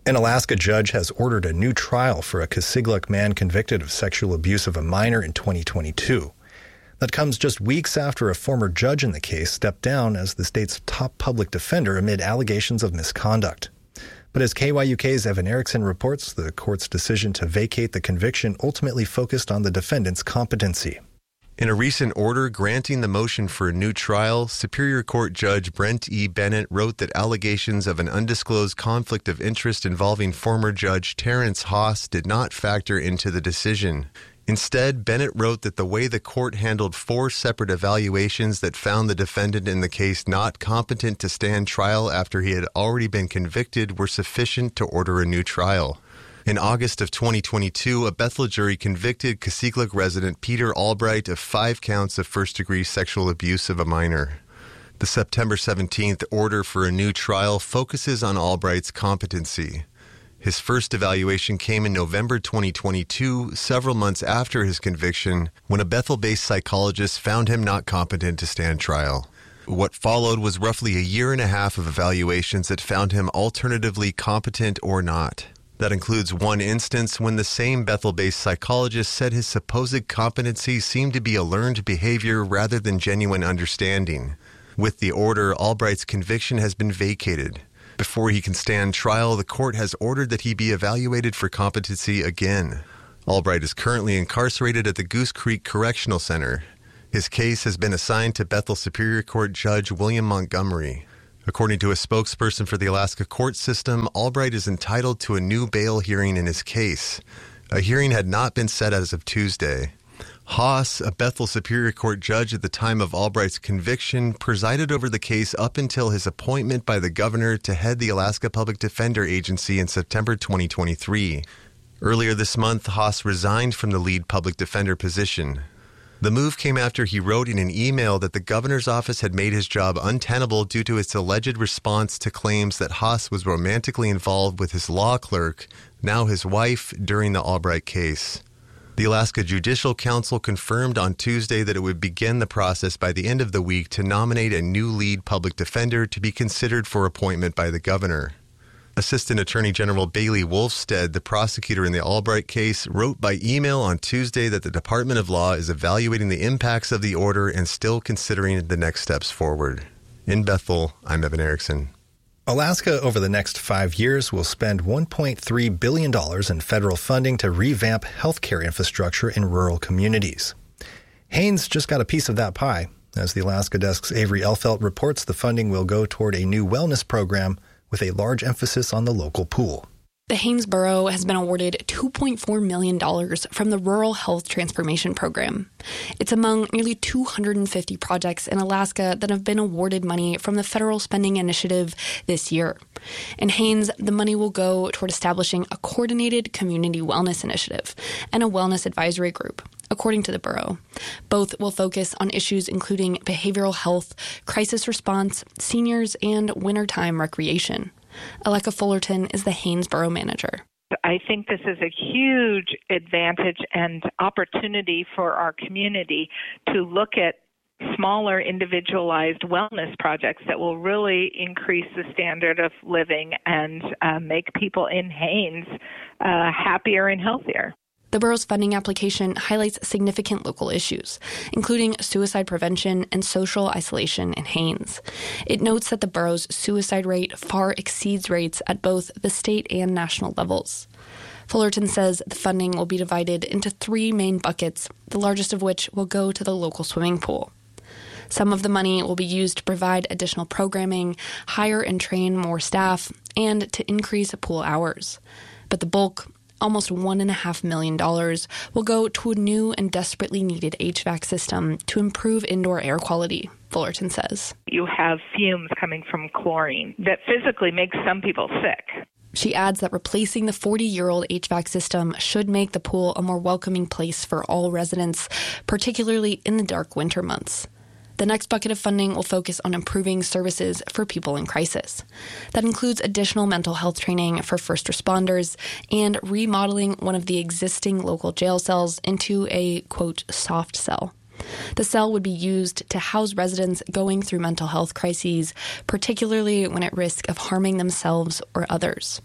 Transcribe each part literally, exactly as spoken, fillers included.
An Alaska judge has ordered a new trial for a Kasigluk man convicted of sexual abuse of a minor in twenty twenty-two. That comes just weeks after a former judge in the case stepped down as the state's top public defender amid allegations of misconduct. But as K Y U K's Evan Erickson reports, the court's decision to vacate the conviction ultimately focused on the defendant's competency. In a recent order granting the motion for a new trial, Superior Court Judge Brent E. Bennett wrote that allegations of an undisclosed conflict of interest involving former Judge Terrence Haas did not factor into the decision. Instead, Bennett wrote that the way the court handled four separate evaluations that found the defendant in the case not competent to stand trial after he had already been convicted were sufficient to order a new trial. In August of twenty twenty-two, a Bethel jury convicted Kasigluk resident Peter Albright of five counts of first-degree sexual abuse of a minor. The September seventeenth order for a new trial focuses on Albright's competency. His first evaluation came in November twenty twenty-two, several months after his conviction, when a Bethel-based psychologist found him not competent to stand trial. What followed was roughly a year and a half of evaluations that found him alternatively competent or not. That includes one instance when the same Bethel-based psychologist said his supposed competency seemed to be a learned behavior rather than genuine understanding. With the order, Albright's conviction has been vacated. Before he can stand trial, the court has ordered that he be evaluated for competency again. Albright is currently incarcerated at the Goose Creek Correctional Center. His case has been assigned to Bethel Superior Court Judge William Montgomery. According to a spokesperson for the Alaska court system, Albright is entitled to a new bail hearing in his case. A hearing had not been set as of Tuesday. Haas, a Bethel Superior Court judge at the time of Albright's conviction, presided over the case up until his appointment by the governor to head the Alaska Public Defender Agency in September twenty twenty-three. Earlier this month, Haas resigned from the lead public defender position. The move came after he wrote in an email that the governor's office had made his job untenable due to its alleged response to claims that Haas was romantically involved with his law clerk, now his wife, during the Albright case. The Alaska Judicial Council confirmed on Tuesday that it would begin the process by the end of the week to nominate a new lead public defender to be considered for appointment by the governor. Assistant Attorney General Bailey Wolfstead, the prosecutor in the Albright case, wrote by email on Tuesday that the Department of Law is evaluating the impacts of the order and still considering the next steps forward. In Bethel, I'm Evan Erickson. Alaska, over the next five years, will spend one point three billion dollars in federal funding to revamp healthcare infrastructure in rural communities. Haines just got a piece of that pie. As the Alaska Desk's Avery Elfelt reports, the funding will go toward a new wellness program with a large emphasis on the local pool. The Haines Borough has been awarded two point four million dollars from the Rural Health Transformation Program. It's among nearly two hundred fifty projects in Alaska that have been awarded money from the Federal Spending Initiative this year. In Haines, the money will go toward establishing a coordinated community wellness initiative and a wellness advisory group, according to the borough. Both will focus on issues including behavioral health, crisis response, seniors, and wintertime recreation. Aleka Fullerton is the Haines Borough manager. I think this is a huge advantage and opportunity for our community to look at smaller individualized wellness projects that will really increase the standard of living and uh, make people in Haines uh, happier and healthier. The borough's funding application highlights significant local issues, including suicide prevention and social isolation in Haines. It notes that the borough's suicide rate far exceeds rates at both the state and national levels. Fullerton says the funding will be divided into three main buckets, the largest of which will go to the local swimming pool. Some of the money will be used to provide additional programming, hire and train more staff, and to increase pool hours. But the bulk, almost one point five million dollars, will go to a new and desperately needed H V A C system to improve indoor air quality, Fullerton says. You have fumes coming from chlorine that physically makes some people sick. She adds that replacing the forty-year-old H V A C system should make the pool a more welcoming place for all residents, particularly in the dark winter months. The next bucket of funding will focus on improving services for people in crisis. That includes additional mental health training for first responders and remodeling one of the existing local jail cells into a, quote, soft cell. The cell would be used to house residents going through mental health crises, particularly when at risk of harming themselves or others.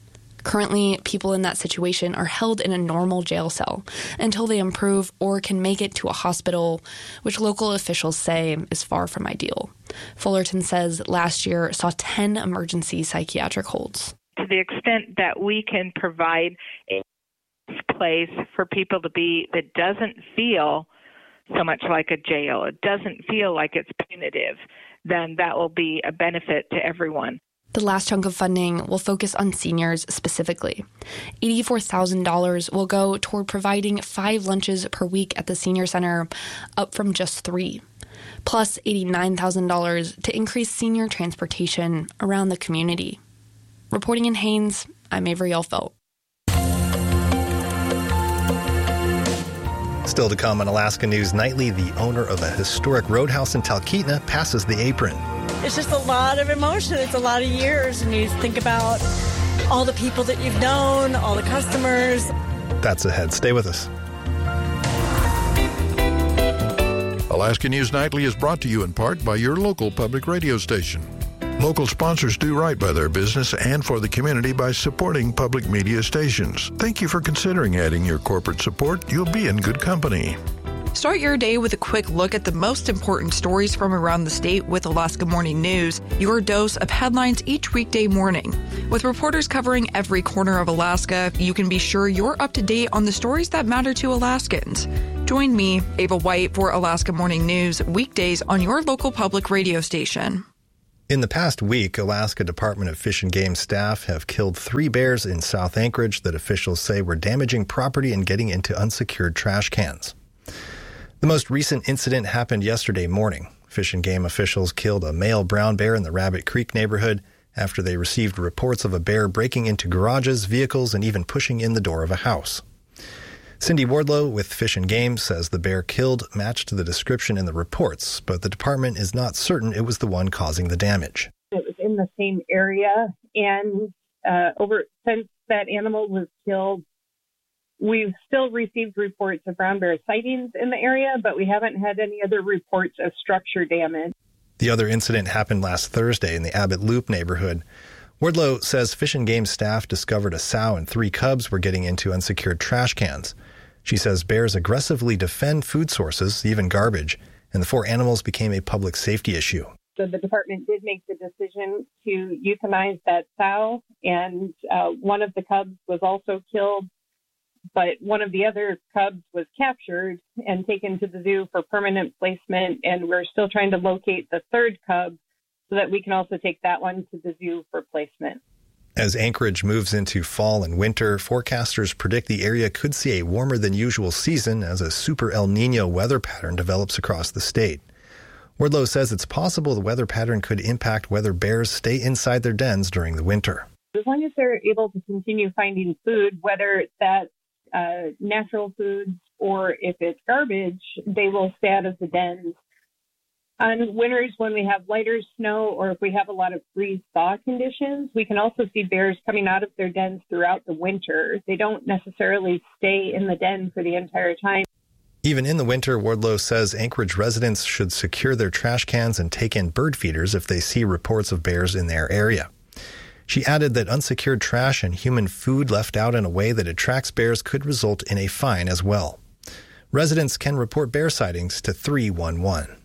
Currently, people in that situation are held in a normal jail cell until they improve or can make it to a hospital, which local officials say is far from ideal. Fullerton says last year saw ten emergency psychiatric holds. To the extent that we can provide a place for people to be that doesn't feel so much like a jail, it doesn't feel like it's punitive, then that will be a benefit to everyone. The last chunk of funding will focus on seniors specifically. eighty-four thousand dollars will go toward providing five lunches per week at the senior center, up from just three, plus eighty-nine thousand dollars to increase senior transportation around the community. Reporting in Haines, I'm Avery Elfelt. Still to come on Alaska News Nightly, the owner of a historic roadhouse in Talkeetna passes the apron. It's just a lot of emotion. It's a lot of years, and you think about all the people that you've known, all the customers. That's ahead. Stay with us. Alaska News Nightly is brought to you in part by your local public radio station. Local sponsors do right by their business and for the community by supporting public media stations. Thank you for considering adding your corporate support. You'll be in good company. Start your day with a quick look at the most important stories from around the state with Alaska Morning News, your dose of headlines each weekday morning. With reporters covering every corner of Alaska, you can be sure you're up to date on the stories that matter to Alaskans. Join me, Ava White, for Alaska Morning News, weekdays on your local public radio station. In the past week, Alaska Department of Fish and Game staff have killed three bears in South Anchorage that officials say were damaging property and getting into unsecured trash cans. The most recent incident happened yesterday morning. Fish and Game officials killed a male brown bear in the Rabbit Creek neighborhood after they received reports of a bear breaking into garages, vehicles, and even pushing in the door of a house. Cindy Wardlow with Fish and Game says the bear killed matched the description in the reports, but the department is not certain it was the one causing the damage. It was in the same area, and uh, over since that animal was killed, we've still received reports of brown bear sightings in the area, but we haven't had any other reports of structure damage. The other incident happened last Thursday in the Abbott Loop neighborhood. Wardlow says Fish and Game staff discovered a sow and three cubs were getting into unsecured trash cans. She says bears aggressively defend food sources, even garbage, and the four animals became a public safety issue. So the department did make the decision to euthanize that sow, and uh, one of the cubs was also killed, but one of the other cubs was captured and taken to the zoo for permanent placement, and we're still trying to locate the third cub so that we can also take that one to the zoo for placement. As Anchorage moves into fall and winter, forecasters predict the area could see a warmer than usual season as a super El Nino weather pattern develops across the state. Wardlow says it's possible the weather pattern could impact whether bears stay inside their dens during the winter. As long as they're able to continue finding food, whether that's uh, natural foods or if it's garbage, they will stay out of the dens. On winters, when we have lighter snow or if we have a lot of freeze-thaw conditions, we can also see bears coming out of their dens throughout the winter. They don't necessarily stay in the den for the entire time. Even in the winter, Wardlow says Anchorage residents should secure their trash cans and take in bird feeders if they see reports of bears in their area. She added that unsecured trash and human food left out in a way that attracts bears could result in a fine as well. Residents can report bear sightings to three one one.